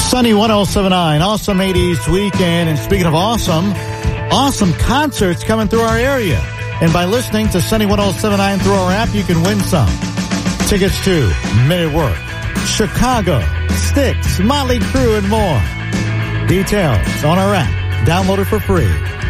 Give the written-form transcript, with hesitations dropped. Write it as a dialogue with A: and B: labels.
A: Sunny 107.9, awesome 80s weekend. And speaking of awesome concerts coming through our area. And by listening to Sunny 107.9 through our app, you can win some. Tickets to Men at Work, Chicago, Styx, Motley Crue, and more. Details on our app. Download it for free